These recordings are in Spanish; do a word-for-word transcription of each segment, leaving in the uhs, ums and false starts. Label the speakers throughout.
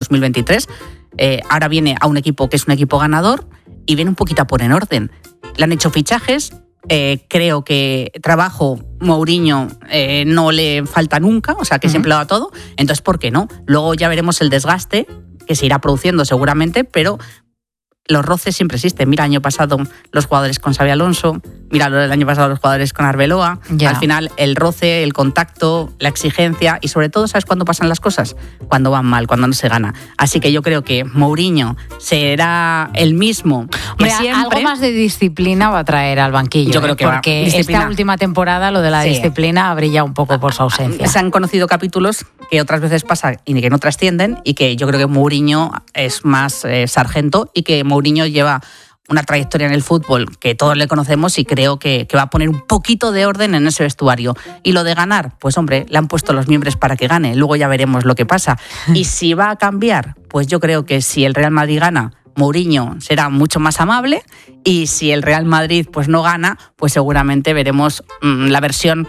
Speaker 1: dos mil veintitrés. Eh, ahora viene a un equipo que es un equipo ganador y viene un poquito a poner en orden. Le han hecho fichajes. Eh, creo que trabajo Mourinho eh, no le falta nunca, o sea que uh-huh. siempre lo da todo, entonces ¿por qué no? Luego ya veremos el desgaste que se irá produciendo seguramente, pero los roces siempre existen. Mira, el año pasado los jugadores con Xabi Alonso, mira el año pasado los jugadores con Arbeloa. Ya. Al final el roce, el contacto, la exigencia y sobre todo, ¿sabes cuándo pasan las cosas? Cuando van mal, cuando no se gana. Así que yo creo que Mourinho será el mismo que
Speaker 2: Hombre,
Speaker 1: siempre.
Speaker 2: Algo más de disciplina va a traer al banquillo.
Speaker 1: Yo creo
Speaker 2: ¿eh?
Speaker 1: que
Speaker 2: porque
Speaker 1: va,
Speaker 2: esta última temporada lo de la sí. disciplina brilla un poco por su ausencia.
Speaker 1: Se han conocido capítulos que otras veces pasa y que no trascienden y que yo creo que Mourinho es más eh, sargento y que Mourinho lleva una trayectoria en el fútbol que todos le conocemos y creo que, que va a poner un poquito de orden en ese vestuario. Y lo de ganar, pues hombre, le han puesto los miembros para que gane, luego ya veremos lo que pasa. Y si va a cambiar, pues yo creo que si el Real Madrid gana, Mourinho será mucho más amable y si el Real Madrid pues no gana, pues seguramente veremos mmm, la versión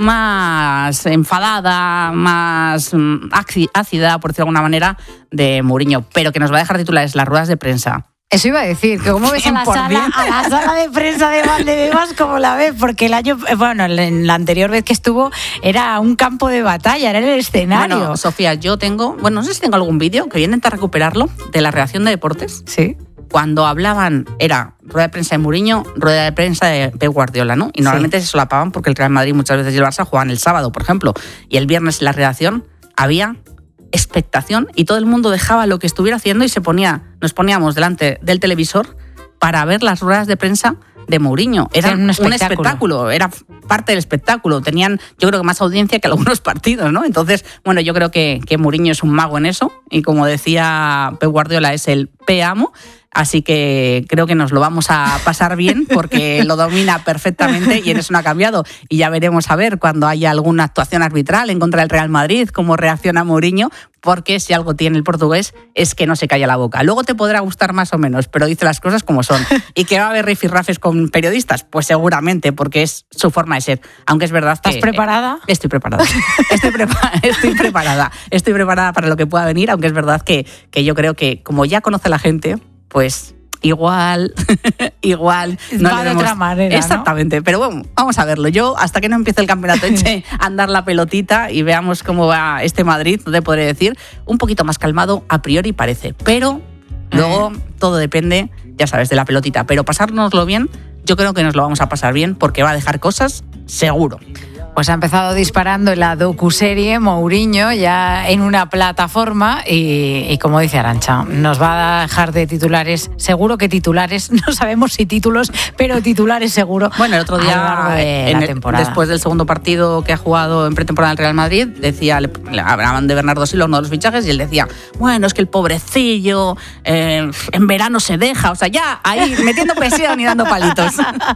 Speaker 1: más enfadada, más ácida, por decirlo de alguna manera, de Mourinho, pero que nos va a dejar titulares las ruedas de prensa.
Speaker 2: Eso iba a decir, que cómo ves a la, sala, a la sala de prensa de Valdebebas, ¿cómo la ves? Porque el año, bueno, en la anterior vez que estuvo era un campo de batalla, era el escenario.
Speaker 1: Bueno, Sofía, yo tengo, bueno, no sé si tengo algún vídeo, que voy a intentar recuperarlo, de la reacción de deportes.
Speaker 2: Sí.
Speaker 1: Cuando hablaban, era rueda de prensa de Mourinho, rueda de prensa de Pep Guardiola, ¿no? Y normalmente sí. se solapaban porque el Real Madrid muchas veces y el Barça jugaban el sábado, por ejemplo. Y el viernes en la redacción había expectación y todo el mundo dejaba lo que estuviera haciendo y se ponía, nos poníamos delante del televisor para ver las ruedas de prensa de Mourinho. Era un espectáculo. un espectáculo, era parte del espectáculo. Tenían, yo creo que más audiencia que algunos partidos, ¿no? Entonces, bueno, yo creo que, que Mourinho es un mago en eso y como decía Pep Guardiola, es el P amo. Así que creo que nos lo vamos a pasar bien porque lo domina perfectamente y en eso no ha cambiado. Y ya veremos a ver cuando haya alguna actuación arbitral en contra del Real Madrid, cómo reacciona Mourinho, porque si algo tiene el portugués es que no se calla la boca. Luego te podrá gustar más o menos, pero dice las cosas como son. ¿Y que va a haber rifirrafes con periodistas? Pues seguramente, porque es su forma de ser. Aunque es verdad que...
Speaker 2: ¿Estás preparada?
Speaker 1: Eh, estoy preparada. Estoy, prepa- estoy preparada. Estoy preparada para lo que pueda venir, aunque es verdad que, que yo creo que como ya conoce la gente, pues igual, igual...
Speaker 2: No va le vemos... de otra manera,
Speaker 1: exactamente, ¿no? Pero bueno, vamos a verlo. Yo, hasta que no empiece el campeonato, eche a andar la pelotita y veamos cómo va este Madrid, no te podré decir, un poquito más calmado a priori parece, pero luego todo depende, ya sabes, de la pelotita. Pero pasárnoslo bien, yo creo que nos lo vamos a pasar bien porque va a dejar cosas seguro.
Speaker 2: Pues ha empezado disparando en la docuserie Mourinho ya en una plataforma y, y como dice Arantxa, nos va a dejar de titulares, seguro que titulares, no sabemos si títulos, pero titulares seguro.
Speaker 1: Bueno, el otro día,
Speaker 2: de
Speaker 1: en
Speaker 2: la
Speaker 1: el,
Speaker 2: temporada.
Speaker 1: después del segundo partido que ha jugado en pretemporada el Real Madrid, decía, le, le hablaban de Bernardo Silva, uno de los fichajes, y él decía, bueno, es que el pobrecillo eh, en verano se deja, o sea, ya ahí metiendo presión y dando palitos.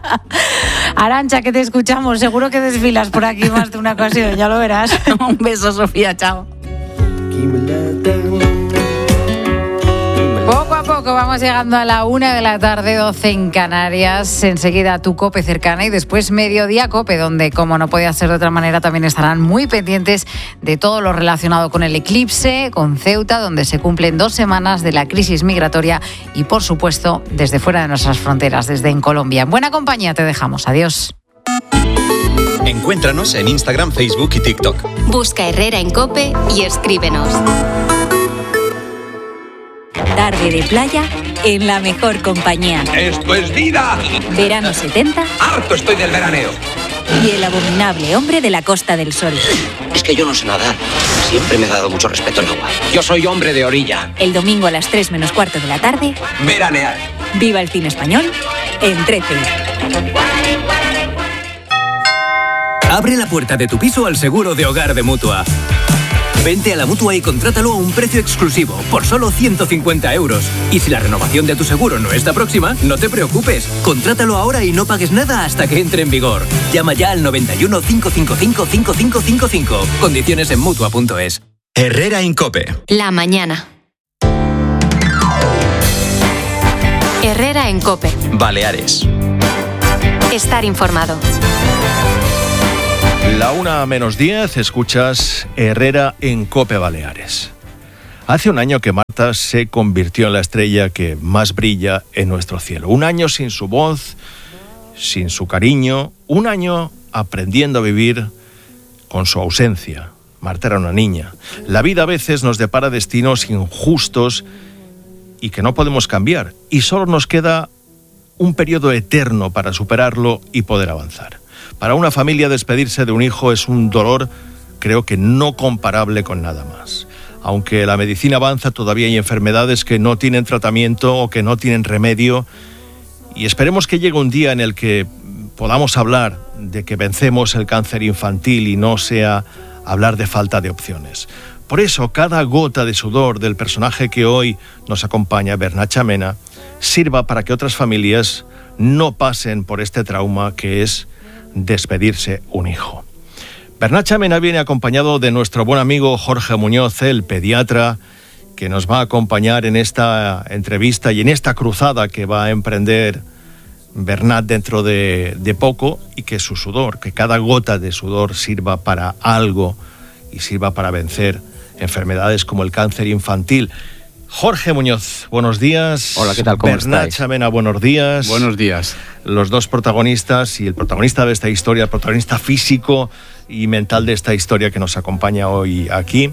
Speaker 2: Arantxa, que te escuchamos, seguro que desfilas por aquí más de una ocasión, ya lo verás.
Speaker 1: Un beso, Sofía, chao.
Speaker 2: Poco a poco vamos llegando a la una de la tarde, doce en Canarias. Enseguida tu COPE cercana y después Mediodía COPE, donde, como no podía ser de otra manera, también estarán muy pendientes de todo lo relacionado con el eclipse, con Ceuta, donde se cumplen dos semanas de la crisis migratoria y, por supuesto, desde fuera de nuestras fronteras, desde en Colombia. En buena compañía te dejamos. Adiós.
Speaker 3: Encuéntranos en Instagram, Facebook y TikTok.
Speaker 4: Busca Herrera en COPE y escríbenos. Tarde de playa en la mejor compañía.
Speaker 5: ¡Esto es vida!
Speaker 4: Verano setenta.
Speaker 5: ¡Harto estoy del veraneo!
Speaker 4: Y el abominable hombre de la Costa del Sol.
Speaker 6: Es que yo no sé nadar. Siempre me ha dado mucho respeto el agua.
Speaker 5: Yo soy hombre de orilla.
Speaker 4: El domingo a las tres menos cuarto de la tarde.
Speaker 5: Veranear.
Speaker 4: Viva el cine español en trece.
Speaker 7: Abre la puerta de tu piso al seguro de hogar de Mutua. Vente a la Mutua y contrátalo a un precio exclusivo, por solo ciento cincuenta euros. Y si la renovación de tu seguro no está próxima, no te preocupes. Contrátalo ahora y no pagues nada hasta que entre en vigor. Llama ya al noventa y uno, cinco cinco cinco, cinco cinco cinco cinco. Condiciones en Mutua punto es.
Speaker 3: Herrera en COPE.
Speaker 4: La mañana. Herrera en COPE.
Speaker 3: Baleares.
Speaker 4: Estar informado.
Speaker 8: La una menos diez, escuchas Herrera en COPE Baleares. Hace un año que Marta se convirtió en la estrella que más brilla en nuestro cielo. Un año sin su voz, sin su cariño, un año aprendiendo a vivir con su ausencia. Marta era una niña. La vida a veces nos depara destinos injustos y que no podemos cambiar, y solo nos queda un periodo eterno para superarlo y poder avanzar. Para una familia, despedirse de un hijo es un dolor, creo que no comparable con nada más. Aunque la medicina avanza, todavía hay enfermedades que no tienen tratamiento o que no tienen remedio, y esperemos que llegue un día en el que podamos hablar de que vencemos el cáncer infantil y no sea hablar de falta de opciones. Por eso, cada gota de sudor del personaje que hoy nos acompaña, Bernat Mena, sirva para que otras familias no pasen por este trauma que es despedirse un hijo. Bernat Mena viene acompañado de nuestro buen amigo Jorge Muñoz, el pediatra, que nos va a acompañar en esta entrevista y en esta cruzada que va a emprender Bernat dentro de, de poco, y que su sudor, que cada gota de sudor sirva para algo y sirva para vencer enfermedades como el cáncer infantil. Jorge Muñoz, buenos días.
Speaker 9: Hola, ¿qué tal? ¿Cómo
Speaker 8: Bernat
Speaker 9: estáis?
Speaker 8: Mena, buenos días.
Speaker 9: Buenos días.
Speaker 8: Los dos protagonistas, y el protagonista de esta historia, el protagonista físico y mental de esta historia que nos acompaña hoy aquí,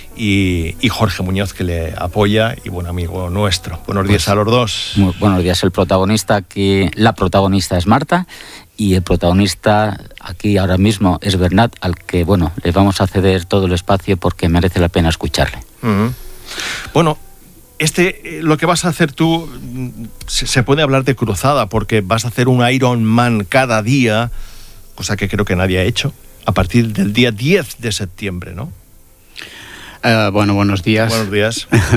Speaker 8: y, y Jorge Muñoz, que le apoya y buen amigo nuestro. Buenos días pues, a los dos.
Speaker 9: Muy buenos días. El protagonista, que la protagonista es Marta, y el protagonista aquí ahora mismo es Bernat, al que, bueno, le vamos a ceder todo el espacio porque merece la pena escucharle.
Speaker 8: Uh-huh. Bueno, este, lo que vas a hacer tú, se, se puede hablar de cruzada, porque vas a hacer un Ironman cada día, cosa que creo que nadie ha hecho, a partir del día diez de septiembre, ¿no?
Speaker 10: Uh, bueno, buenos días.
Speaker 8: Buenos días.
Speaker 10: uh,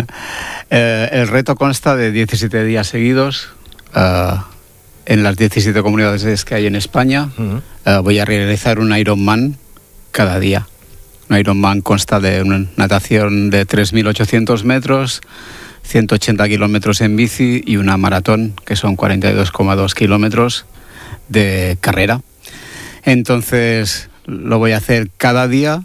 Speaker 10: el reto consta de diecisiete días seguidos uh, en las diecisiete comunidades que hay en España. Uh-huh. Uh, voy a realizar un Ironman cada día. Un Ironman consta de una natación de tres mil ochocientos metros, ciento ochenta kilómetros en bici y una maratón, que son cuarenta y dos coma dos kilómetros de carrera. Entonces, lo voy a hacer cada día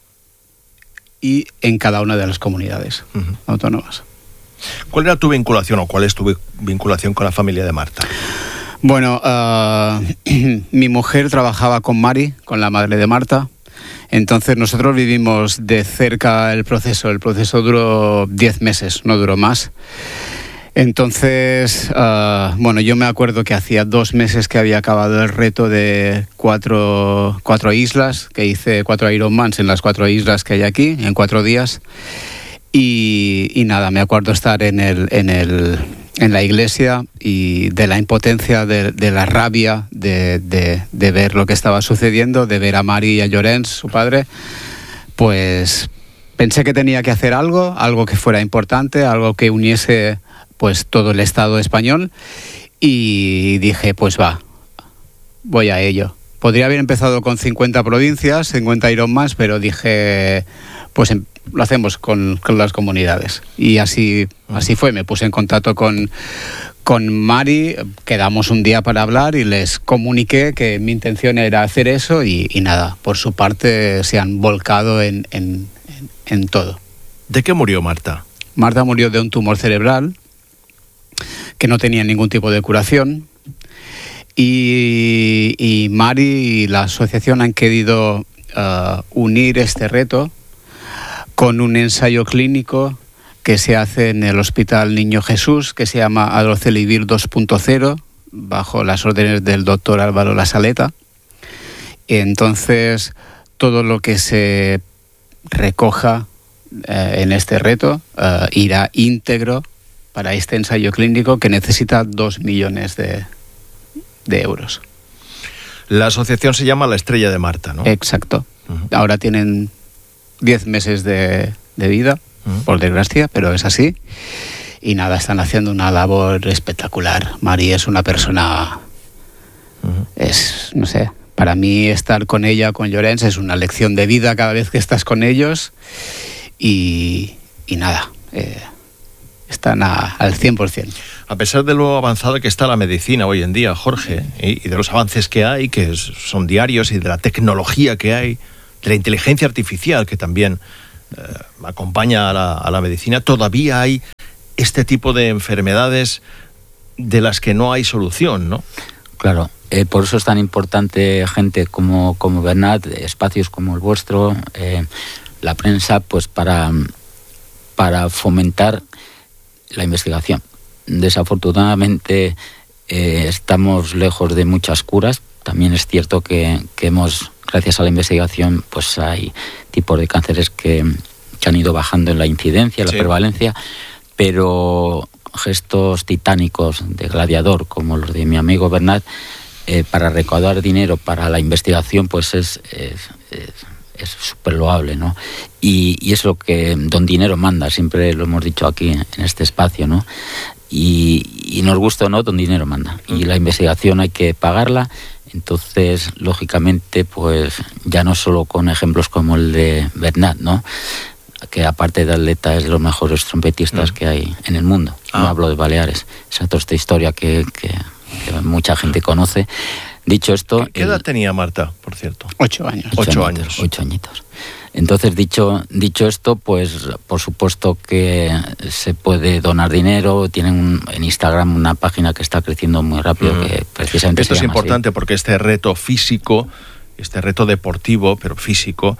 Speaker 10: y en cada una de las comunidades uh-huh. autónomas.
Speaker 8: ¿Cuál era tu vinculación o cuál es tu vinculación con la familia de Marta?
Speaker 10: Bueno, uh, mi mujer trabajaba con Mari, con la madre de Marta. Entonces nosotros vivimos de cerca el proceso. El proceso duró diez meses, no duró más. Entonces, uh, bueno, yo me acuerdo que hacía dos meses que había acabado el reto de cuatro, cuatro islas, que hice cuatro Ironmans en las cuatro islas que hay aquí, en cuatro días. Y, y nada, me acuerdo estar en, el, en, el, en la iglesia y de la impotencia, de, de la rabia, de, de, de ver lo que estaba sucediendo, de ver a Mari y a Llorenç, su padre, pues pensé que tenía que hacer algo, algo que fuera importante, algo que uniese pues todo el Estado español, y dije, pues va, voy a ello. Podría haber empezado con cincuenta provincias, cincuenta Ironmans, pero dije, pues lo hacemos con, con las comunidades. Y así, así fue, me puse en contacto con, con Mari, quedamos un día para hablar y les comuniqué que mi intención era hacer eso, y, y nada, por su parte se han volcado en, en, en, en todo.
Speaker 8: ¿De qué murió Marta?
Speaker 10: Marta murió de un tumor cerebral que no tenía ningún tipo de curación, y, y Mari y la asociación han querido uh, unir este reto con un ensayo clínico que se hace en el Hospital Niño Jesús, que se llama Adrocelivir dos punto cero, bajo las órdenes del doctor Álvaro Lasaleta. Entonces, todo lo que se recoja eh, en este reto uh, irá íntegro para este ensayo clínico, que necesita dos millones de, de euros.
Speaker 8: La asociación se llama La Estrella de Marta, ¿no?
Speaker 10: Exacto. Uh-huh. Ahora tienen diez meses de, de vida, uh-huh. por desgracia, pero es así. Y nada, están haciendo una labor espectacular. Mari es una persona... Uh-huh. Es, no sé, para mí estar con ella, con Llorenç, es una lección de vida cada vez que estás con ellos. Y, y nada... Eh, están a, al cien por ciento.
Speaker 8: A pesar de lo avanzada que está la medicina hoy en día, Jorge, y, y de los avances que hay, que son diarios, y de la tecnología que hay, de la inteligencia artificial, que también eh, acompaña a la, a la medicina, todavía hay este tipo de enfermedades de las que no hay solución, ¿no?
Speaker 9: Claro, eh, por eso es tan importante gente como, como Bernat, espacios como el vuestro, eh, la prensa, pues para, para fomentar la investigación. Desafortunadamente eh, estamos lejos de muchas curas. También es cierto que, que hemos, gracias a la investigación, pues hay tipos de cánceres que, que han ido bajando en la incidencia, la sí. prevalencia, pero gestos titánicos de gladiador como los de mi amigo Bernat eh, para recaudar dinero para la investigación, pues es es, es, es súper loable, ¿no? Y, y es lo que don dinero manda, siempre lo hemos dicho aquí en este espacio, ¿no? Y, y nos gusta o no, don dinero manda. Y la investigación hay que pagarla. Entonces, lógicamente, pues ya no solo con ejemplos como el de Bernat, ¿no? Que aparte de atleta es de los mejores trompetistas mm. que hay en el mundo. Ah. No hablo de Baleares. Esa es otra historia que, que, que mucha gente conoce. Dicho esto...
Speaker 8: ¿Qué edad el... tenía Marta, por cierto?
Speaker 10: Ocho años.
Speaker 8: Ocho,
Speaker 9: ocho
Speaker 8: años.
Speaker 9: años. Ocho añitos. Entonces, dicho, dicho esto, pues por supuesto que se puede donar dinero. Tienen un, en Instagram una página que está creciendo muy rápido. Mm. Que precisamente
Speaker 8: Esto
Speaker 9: se
Speaker 8: es
Speaker 9: llama
Speaker 8: importante
Speaker 9: así.
Speaker 8: Porque este reto físico, este reto deportivo, pero físico,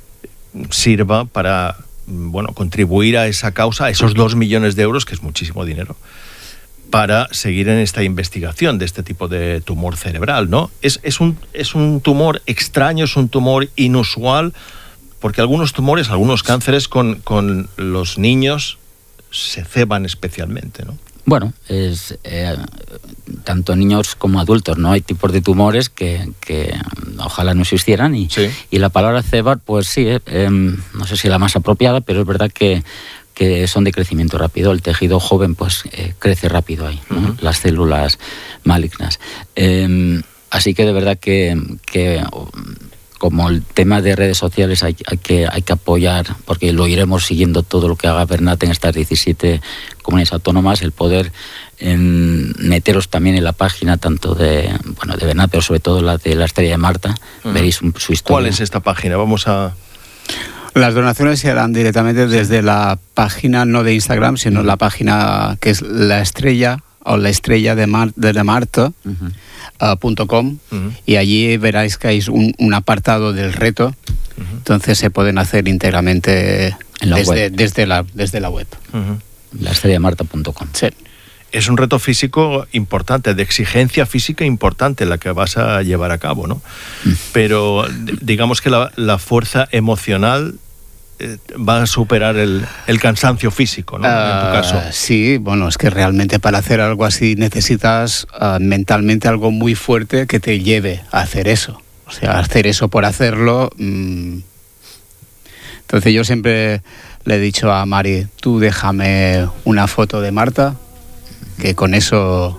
Speaker 8: sirva para, bueno, contribuir a esa causa, a esos dos millones de euros, que es muchísimo dinero, para seguir en esta investigación de este tipo de tumor cerebral, ¿no? Es, es, un, es un tumor extraño, es un tumor inusual, porque algunos tumores, algunos cánceres con, con los niños se ceban especialmente, ¿no?
Speaker 9: Bueno, es eh, tanto niños como adultos, ¿no? Hay tipos de tumores que, que ojalá no existieran y, sí. y la palabra cebar, pues sí, eh, eh, no sé si es la más apropiada, pero es verdad que, que son de crecimiento rápido. El tejido joven, pues, eh, crece rápido ahí, ¿no? Uh-huh. Las células malignas. Eh, así que de verdad que... que como el tema de redes sociales hay, hay, que, hay que apoyar, porque lo iremos siguiendo todo lo que haga Bernat en estas diecisiete comunidades autónomas, el poder eh, meteros también en la página tanto de bueno de Bernat, pero sobre todo la de la Estrella de Marta, uh-huh. veréis un, su historia.
Speaker 8: ¿Cuál es esta página? Vamos a...
Speaker 10: Las donaciones se harán directamente desde la página, no de Instagram, sino uh-huh. la página que es la Estrella o la Estrella de, Mar, de, de Marta. Uh-huh. Uh, punto com, uh-huh. y allí veráis que hay un, un apartado del reto, uh-huh. entonces se pueden hacer íntegramente en la desde, desde, la, desde la web.
Speaker 9: Uh-huh. la estrella de marta punto com.
Speaker 10: Sí.
Speaker 8: Es un reto físico importante, de exigencia física importante la que vas a llevar a cabo, ¿no? Uh-huh. Pero digamos que la, la fuerza emocional va a superar el, el cansancio físico, ¿no? Uh, en tu caso.
Speaker 10: Sí, bueno, es que realmente para hacer algo así necesitas uh, mentalmente algo muy fuerte que te lleve a hacer eso. O sea, hacer eso por hacerlo. Mmm... Entonces yo siempre le he dicho a Mari, tú déjame una foto de Marta, que con eso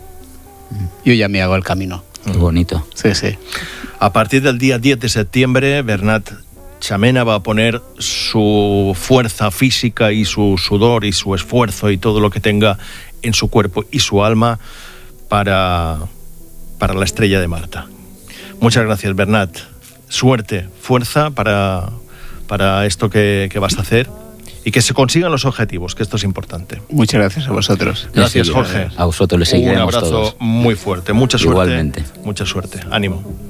Speaker 10: yo ya me hago el camino.
Speaker 9: Qué bonito.
Speaker 10: Sí, sí.
Speaker 8: A partir del día diez de septiembre, Bernat Txamena va a poner su fuerza física y su sudor y su esfuerzo y todo lo que tenga en su cuerpo y su alma para, para la Estrella de Marta. Muchas gracias, Bernat. Suerte, fuerza para, para esto que, que vas a hacer y que se consigan los objetivos, que esto es importante.
Speaker 10: Muchas gracias a vosotros.
Speaker 8: Gracias, Jorge.
Speaker 9: A vosotros les seguiremos
Speaker 8: todos. Un abrazo
Speaker 9: todos.
Speaker 8: muy fuerte. Mucha suerte.
Speaker 9: Igualmente.
Speaker 8: Mucha suerte. Ánimo.